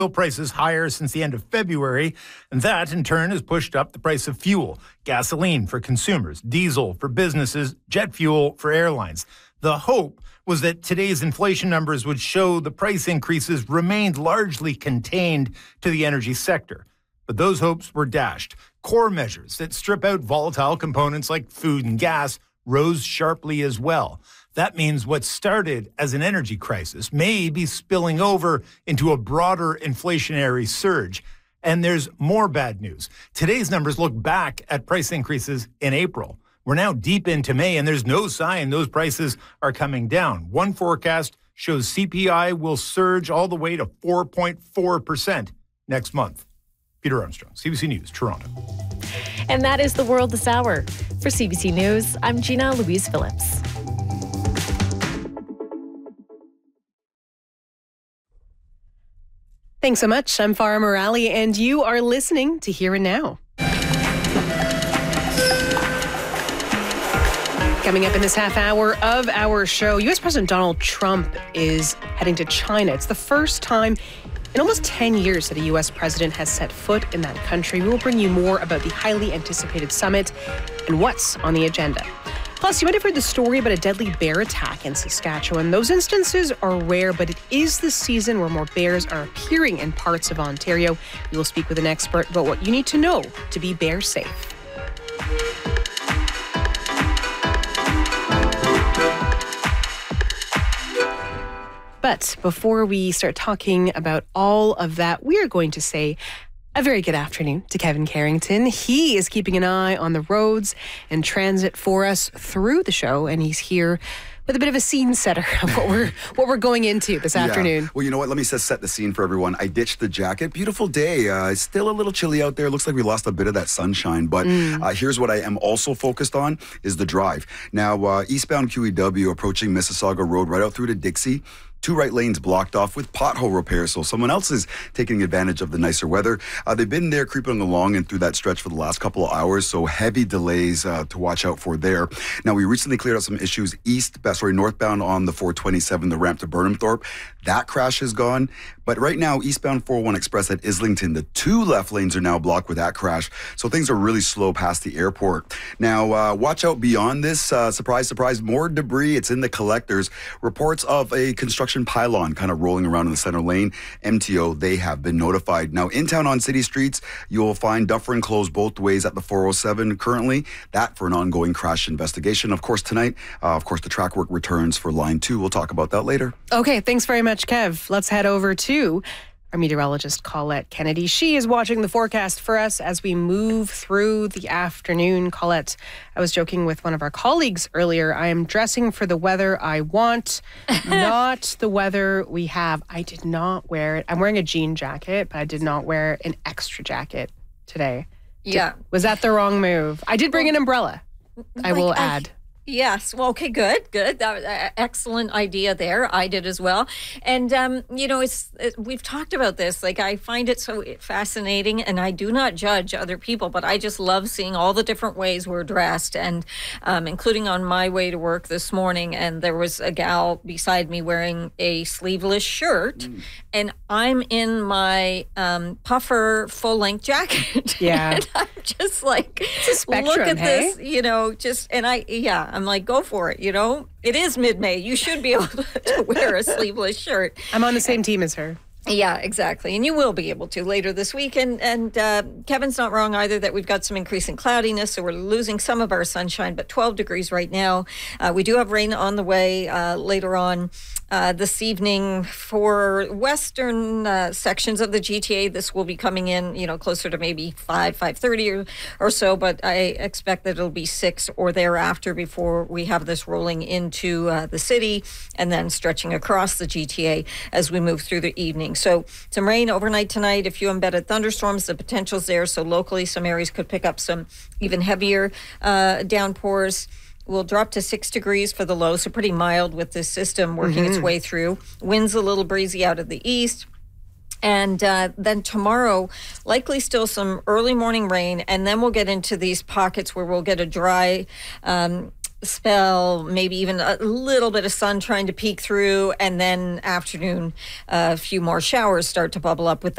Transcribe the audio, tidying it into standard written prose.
prices higher since the end of February, and that in turn has pushed up the price of fuel, gasoline for consumers, diesel for businesses, jet fuel for airlines. The hope was that today's inflation numbers would show the price increases remained largely contained to the energy sector. But those hopes were dashed. Core measures that strip out volatile components like food and gas rose sharply as well. That means what started as an energy crisis may be spilling over into a broader inflationary surge. And there's more bad news. Today's numbers look back at price increases in April. We're now deep into May, and there's no sign those prices are coming down. One forecast shows CPI will surge all the way to 4.4% next month. Peter Armstrong, CBC News, Toronto. And that is the world this hour. For CBC News, I'm Gina Louise Phillips. Thanks so much. I'm Farah Morali, and you are listening to Here and Now. Coming up in this half hour of our show, U.S. President Donald Trump is heading to China. It's the first time in almost 10 years that a U.S. president has set foot in that country. We will bring you more about the highly anticipated summit and what's on the agenda. Plus, you might have heard the story about a deadly bear attack in Saskatchewan. Those instances are rare, but it is the season where more bears are appearing in parts of Ontario. We will speak with an expert about what you need to know to be bear safe. But before we start talking about all of that, we are going to say a very good afternoon to Kevin Carrington. He is keeping an eye on the roads and transit for us through the show, and he's here with a bit of a scene setter of what we're going into this afternoon. Well, you know what? Let me set the scene for everyone. I ditched the jacket. Beautiful day. It's still a little chilly out there. Looks like we lost a bit of that sunshine. But here's what I am also focused on is the drive. Now, eastbound QEW approaching Mississauga Road right out through to Dixie. 2 right lanes blocked off with pothole repair, so someone else is taking advantage of the nicer weather. They've been there creeping along and through that stretch for the last couple of hours, so heavy delays to watch out for there. Now, we recently cleared out some issues northbound on the 427, the ramp to Burnhamthorpe. That crash is gone. But right now, eastbound 401 Express at Islington, the 2 left lanes are now blocked with that crash, so things are really slow past the airport. Now, watch out beyond this. Surprise, surprise, more debris. It's in the collectors. Reports of a construction pylon kind of rolling around in the center lane. MTO, they have been notified. Now, in town on city streets, you'll find Dufferin closed both ways at the 407 currently. That for an ongoing crash investigation. Of course, tonight, the track work returns for Line 2. We'll talk about that later. Okay, thanks very much, Kev. Let's head over to our meteorologist, Colette Kennedy. She is watching the forecast for us as we move through the afternoon. Colette, I was joking with one of our colleagues earlier. I am dressing for the weather I want, not the weather we have. I did not wear it. I'm wearing a jean jacket, but I did not wear an extra jacket today. Yeah. Was that the wrong move? I did bring an umbrella, I will add. Yes. Well, okay, good. That excellent idea there. I did as well. And, we've talked about this. Like, I find it so fascinating, and I do not judge other people, but I just love seeing all the different ways we're dressed, and including on my way to work this morning. And there was a gal beside me wearing a sleeveless shirt, and I'm in my puffer full-length jacket. Yeah. And I'm just like, it's a spectrum, look at hey? this, I'm like, go for it, It is mid-May. You should be able to wear a sleeveless shirt. I'm on the same team as her. Yeah, exactly. And you will be able to later this week. And Kevin's not wrong either that we've got some increasing cloudiness, so we're losing some of our sunshine, but 12 degrees right now. We do have rain on the way later on this evening for western sections of the GTA. This will be coming in, closer to maybe 5:30 or so, but I expect that it'll be 6 or thereafter before we have this rolling into the city and then stretching across the GTA as we move through the evening. So some rain overnight tonight, a few embedded thunderstorms, the potential's there. So locally, some areas could pick up some even heavier downpours. We'll drop to 6 degrees for the low, so pretty mild with this system working its way through. Winds a little breezy out of the east. And then tomorrow, likely still some early morning rain, and then we'll get into these pockets where we'll get a dry spell, maybe even a little bit of sun trying to peek through, and then afternoon, a few more showers start to bubble up with